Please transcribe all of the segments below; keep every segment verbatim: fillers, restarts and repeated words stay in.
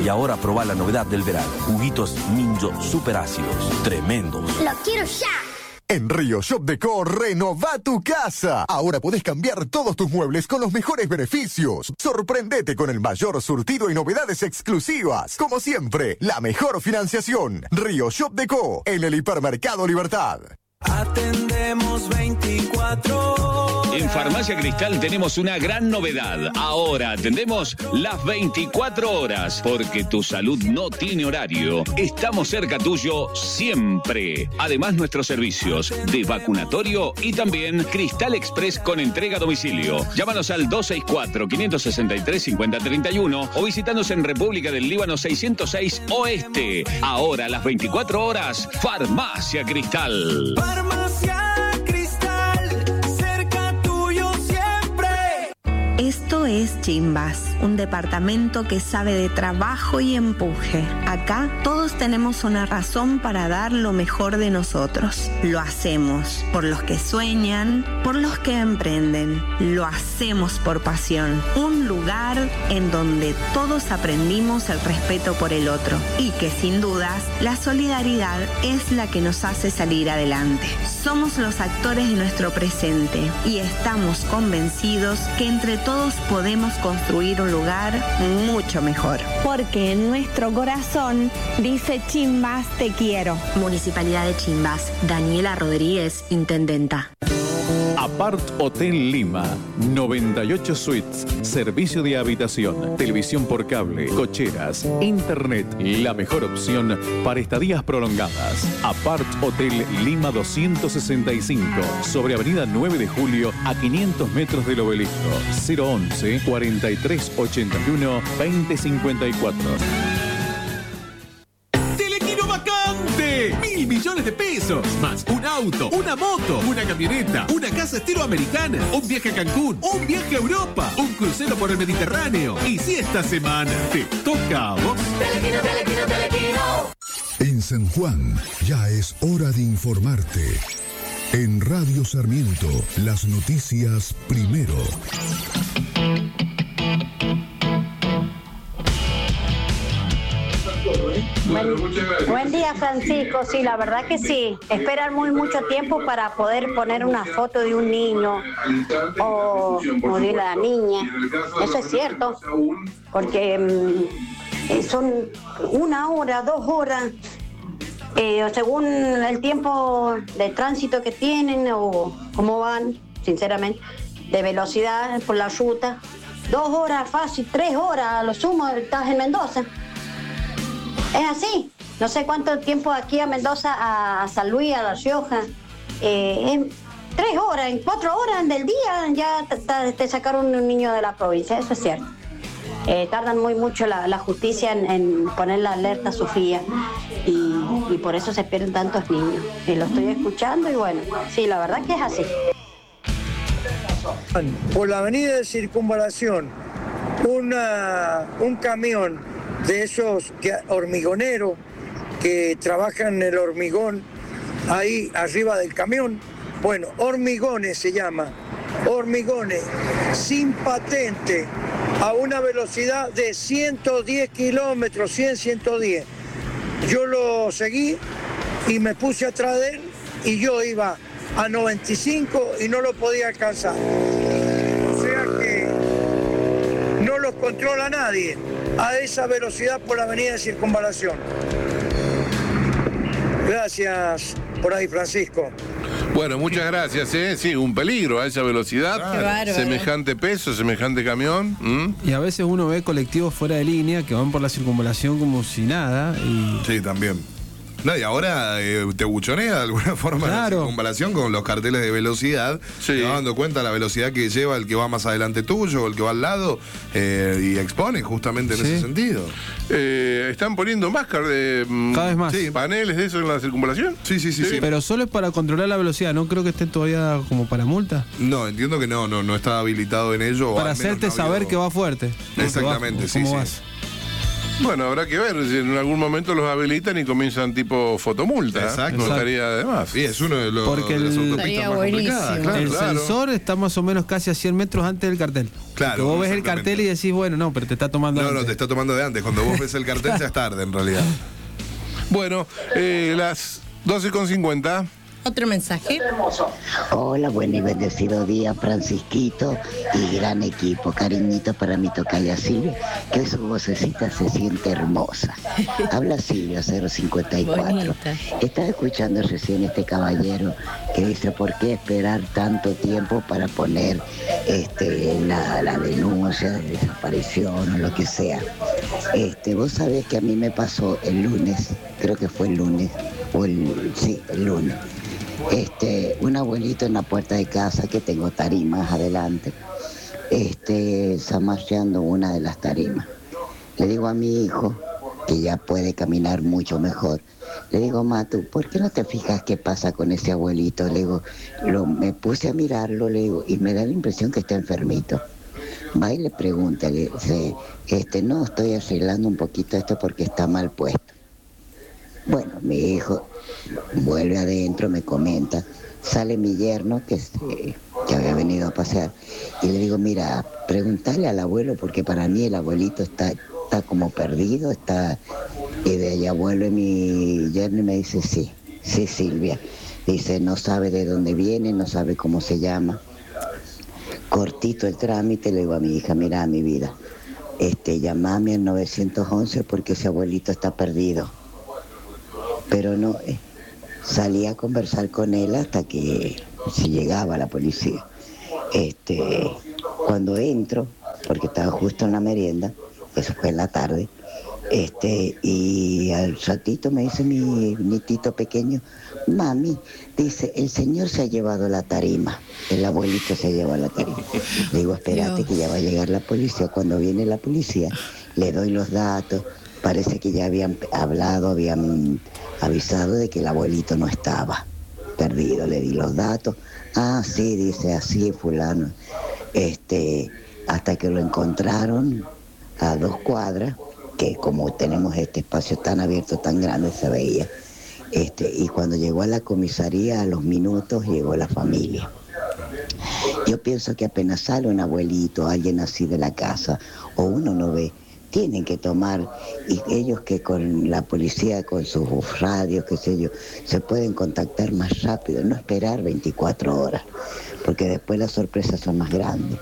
Y ahora probá la novedad del verano. Juguitos Minjo super ácidos. Tremendos. ¡Lo quiero ya! En Río Shop Deco, renová tu casa. Ahora podés cambiar todos tus muebles con los mejores beneficios. Sorprendete con el mayor surtido y novedades exclusivas. Como siempre, la mejor financiación. Río Shop Deco, en el Hipermercado Libertad. Atendemos veinticuatro horas. En Farmacia Cristal tenemos una gran novedad. Ahora atendemos las veinticuatro horas, porque tu salud no tiene horario. Estamos cerca tuyo siempre. Además, nuestros servicios de vacunatorio y también Cristal Express con entrega a domicilio. Llámanos al dos seis cuatro, cinco seis tres, cinco cero tres uno o visitanos en República del Líbano seiscientos seis Oeste. Ahora, las veinticuatro horas, Farmacia Cristal. Farmacia Cristal, cerca tuyo siempre. Esto es Chimbas, un departamento que sabe de trabajo y empuje. Acá todos tenemos una razón para dar lo mejor de nosotros. Lo hacemos por los que sueñan, por los que emprenden. Lo hacemos por pasión. Un lugar en donde todos aprendimos el respeto por el otro y que sin dudas la solidaridad es la que nos hace salir adelante. Somos los actores de nuestro presente y estamos convencidos que entre todos podemos construir un lugar mucho mejor. Porque en nuestro corazón dice Chimbas te quiero. Municipalidad de Chimbas. Daniela Rodríguez, intendenta. Apart Hotel Lima, noventa y ocho suites, servicio de habitación, televisión por cable, cocheras, internet, la mejor opción para estadías prolongadas. Apart Hotel Lima doscientos sesenta y cinco, sobre Avenida nueve de Julio, a quinientos metros del Obelisco. cero once, cuarenta y tres ochenta y uno, veinte cincuenta y cuatro. Mil millones de pesos, más un auto, una moto, una camioneta, una casa estilo americana, un viaje a Cancún, un viaje a Europa, un crucero por el Mediterráneo. Y si esta semana te toca a vos. Telequino, telequino, telequino. En San Juan ya es hora de informarte. En Radio Sarmiento, las noticias primero. Buen, buen día, Francisco. Sí, la verdad que sí. Esperan muy mucho tiempo para poder poner una foto de un niño o, o de la niña. Eso es cierto, porque mm, son una hora, dos horas, eh, según el tiempo de tránsito que tienen o cómo van, sinceramente, de velocidad por la ruta. Dos horas fácil, tres horas a lo sumo, estás en Mendoza. Es así. No sé cuánto tiempo aquí a Mendoza, a, a San Luis, a La Rioja. Eh, en tres horas, en cuatro horas del día ya te, te, te sacaron un niño de la provincia, eso es cierto. Eh, tardan muy mucho la, la justicia en, en poner la alerta a Sofía y, y por eso se pierden tantos niños. Y lo estoy escuchando y bueno, sí, la verdad que es así. Por la avenida de Circunvalación, una, un camión de esos que, hormigoneros que trabajan en el hormigón ahí arriba del camión. Bueno, Hormigones se llama. Hormigones sin patente a una velocidad de ciento diez kilómetros, cien, ciento diez. Yo lo seguí y me puse atrás de él y yo iba a noventa y cinco y no lo podía alcanzar. O sea que no los controla nadie a esa velocidad por la avenida de Circunvalación. Gracias por ahí, Francisco. Bueno, muchas gracias, ¿eh? Sí, un peligro a esa velocidad. Claro. Semejante peso, semejante camión. ¿Mm? Y a veces uno ve colectivos fuera de línea que van por la circunvalación como si nada. Y... Sí, también. No, y ahora eh, te buchonea de alguna forma claro. La circunvalación con los carteles de velocidad. Sí. Te vas dando cuenta la velocidad que lleva el que va más adelante tuyo o el que va al lado eh, y expone justamente en sí. ese sentido. Eh, ¿Están poniendo más de, mm, cada vez más sí, paneles de eso en la circunvalación? Sí, sí, sí, sí. Pero solo es para controlar la velocidad, no creo que esté todavía como para multa. No, entiendo que no, no, no está habilitado en ello. Para hacerte no saber habido... que va fuerte. Exactamente, va, sí, ¿cómo sí. vas? Bueno, habrá que ver si en algún momento los habilitan y comienzan tipo fotomulta. Exacto. No estaría de más. Sí, es uno de los Porque de las el, autopistas más complicadas. Claro, el claro. sensor está más o menos casi a cien metros antes del cartel. Claro. Que vos ves el cartel y decís, bueno, no, pero te está tomando No, antes. no, te está tomando de antes. Cuando vos ves el cartel ya es tarde, en realidad. Bueno, eh, las doce con cincuenta. Otro mensaje. Hola, buen y bendecido día, Francisquito y gran equipo. Cariñito para mi tocaya Silvia, que su vocecita se siente hermosa. Habla Silvia cero cincuenta y cuatro. Bonita. Estaba escuchando recién este caballero que dice por qué esperar tanto tiempo para poner este la, la denuncia de desaparición o lo que sea. Este, vos sabés que a mí me pasó el lunes, creo que fue el lunes, o el, sí, el lunes. Este, un abuelito en la puerta de casa, que tengo tarimas adelante, este, zamarreando una de las tarimas. Le digo a mi hijo, que ya puede caminar mucho mejor, le digo, Matu, ¿por qué no te fijas qué pasa con ese abuelito? Le digo, lo, me puse a mirarlo, le digo, y me da la impresión que está enfermito. Va y le pregunta, le dice, este, no, estoy arreglando un poquito esto porque está mal puesto. Bueno, mi hijo vuelve adentro, me comenta, sale mi yerno que, este, que había venido a pasear y le digo, mira, preguntale al abuelo porque para mí el abuelito está, está como perdido, está... Y de allá vuelve mi yerno y me dice, sí, sí, Silvia. Dice, no sabe de dónde viene, no sabe cómo se llama. Cortito el trámite, le digo a mi hija, mira, mi vida, este, llamame al nueve once porque ese abuelito está perdido. Pero no, eh, salí a conversar con él hasta que si llegaba la policía. Este, cuando entro, porque estaba justo en la merienda, eso fue en la tarde, este, y al ratito me dice mi nietito pequeño, mami, dice, el señor se ha llevado la tarima, el abuelito se lleva la tarima. Le digo, espérate que ya va a llegar la policía. Cuando viene la policía, le doy los datos, parece que ya habían hablado, habían avisado de que el abuelito no estaba perdido, le di los datos. Ah, sí, dice, así fulano. Este, hasta que lo encontraron a dos cuadras, que como tenemos este espacio tan abierto, tan grande, se veía. Este, y cuando llegó a la comisaría, a los minutos, llegó la familia. Yo pienso que apenas sale un abuelito, alguien así de la casa, o uno no ve, tienen que tomar, y ellos que con la policía, con sus radios, qué sé yo, se pueden contactar más rápido, no esperar veinticuatro horas, porque después las sorpresas son más grandes.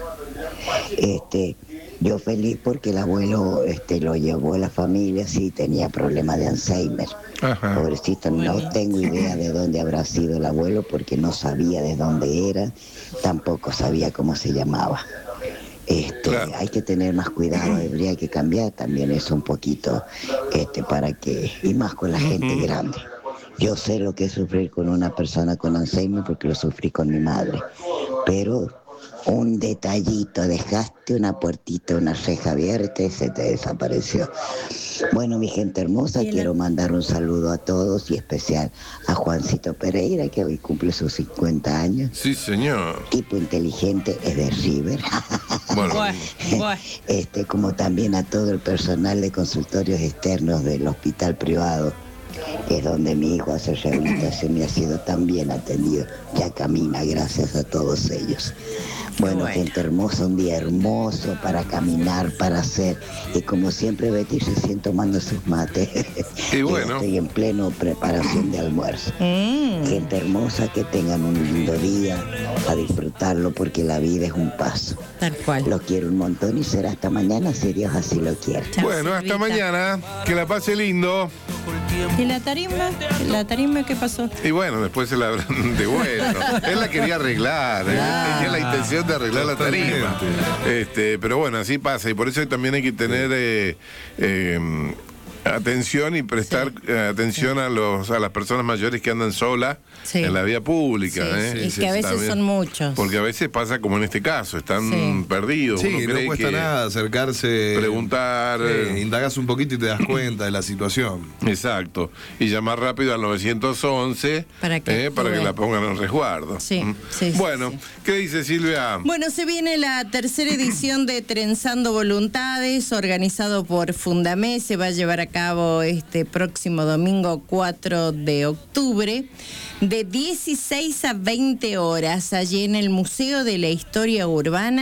Este, yo feliz porque el abuelo este, lo llevó a la familia, sí, tenía problemas de Alzheimer. Ajá. Pobrecito, no tengo idea de dónde habrá sido el abuelo porque no sabía de dónde era, tampoco sabía cómo se llamaba. Este, claro. Hay que tener más cuidado, habría que cambiar también eso un poquito, este, para que, y más con la gente uh-huh. grande. Yo sé lo que es sufrir con una persona con Alzheimer porque lo sufrí con mi madre, pero un detallito, dejaste una puertita, una reja abierta y se te desapareció. Bueno, mi gente hermosa, quiero mandar un saludo a todos y especial a Juancito Pereira, que hoy cumple sus cincuenta años. Sí, señor. Tipo inteligente, es de River. Bueno. Este, como también a todo el personal de consultorios externos del hospital privado, que es donde mi hijo hace rehabilitación y ha sido tan bien atendido. Ya camina, gracias a todos ellos. Bueno, bueno, gente hermosa, un día hermoso para caminar, para hacer. Y como siempre, Betty recién tomando sus mates. Y bueno. Estoy en pleno preparación de almuerzo. Mm. Gente hermosa, que tengan un lindo día, a disfrutarlo, porque la vida es un paso. Tal cual. Los quiero un montón y será hasta mañana, si Dios así lo quiere. Chao, bueno, hasta mañana. Que la pase lindo. ¿Y la tarima? ¿La tarima qué pasó? Y bueno, después se la habrán devuelto. Él la quería arreglar. Claro. Tenía la intención de arreglar la tarima. Este, pero bueno, así pasa. Y por eso también hay que tener eh, eh, atención y prestar sí. atención sí. a los a las personas mayores que andan solas sí. en la vía pública. Sí, ¿eh? sí. Y sí, que a veces también, son muchos. Porque a veces pasa como en este caso, están sí. perdidos. Sí, Uno no cuesta que nada acercarse, preguntar, eh, indagás un poquito y te das cuenta de la situación. Exacto. Y llamar rápido al nueve once para que, eh, para que la pongan en resguardo. Sí, ¿Mm? sí, bueno, sí, sí. ¿qué dice Silvia? Bueno, se viene la tercera edición de Trenzando Voluntades, organizado por Fundamé. Se va a llevar a cabo este próximo domingo cuatro de octubre, de dieciséis a veinte horas, allí en el Museo de la Historia Urbana,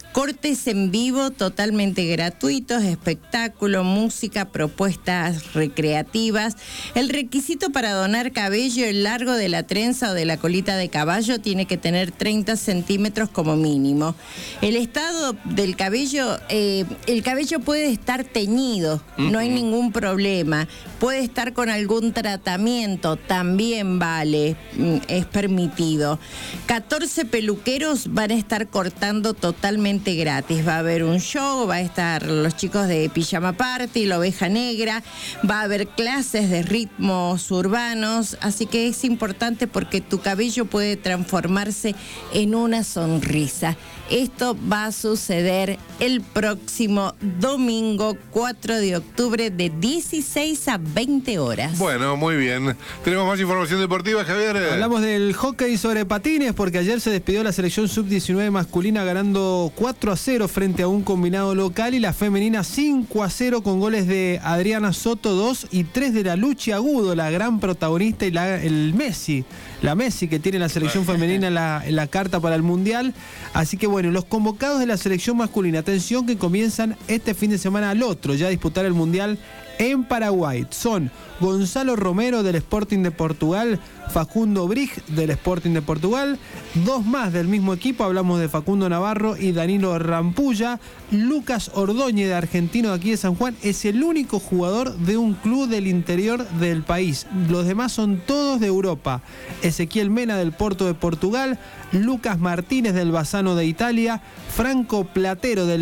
Cortes en vivo totalmente gratuitos, espectáculo, música, propuestas recreativas. El requisito para donar cabello, el largo de la trenza o de la colita de caballo tiene que tener treinta centímetros como mínimo. El estado del cabello, eh, el cabello puede estar teñido, uh-huh. no hay ningún problema. Puede estar con algún tratamiento, también vale, es permitido. catorce peluqueros van a estar cortando totalmente gratis. Va a haber un show, va a estar los chicos de Pijama Party, la Oveja Negra, va a haber clases de ritmos urbanos, así que es importante porque tu cabello puede transformarse en una sonrisa. Esto va a suceder el próximo domingo cuatro de octubre de dieciséis a veinte horas. Bueno, muy bien. ¿Tenemos más información deportiva, Javier? Hablamos del hockey sobre patines porque ayer se despidió la selección sub diecinueve masculina ganando cuatro a cero frente a un combinado local y la femenina cinco a cero con goles de Adriana Soto dos y tres de la Luchi Agudo, la gran protagonista y la, el Messi, la Messi que tiene la selección femenina en la, en la carta para el Mundial. Así que bueno, los convocados de la selección masculina, atención que comienzan este fin de semana al otro, ya a disputar el Mundial en Paraguay. Son Gonzalo Romero del Sporting de Portugal, Facundo Brig del Sporting de Portugal, dos más del mismo equipo, hablamos de Facundo Navarro y Danilo Rampulla. Lucas Ordóñez de Argentino de aquí de San Juan es el único jugador de un club del interior del país. Los demás son todos de Europa. Ezequiel Mena del Porto de Portugal, Lucas Martínez del Bassano de Italia, Franco Platero del